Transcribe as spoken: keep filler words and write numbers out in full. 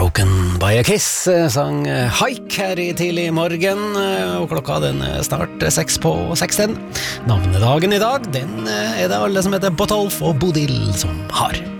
Broken by a Kiss sang Haik her i tidlig morgen, og klokka den er snart seks på seksten. Navnedagen i dag, den er det alle som heter Botolf og Bodil som har.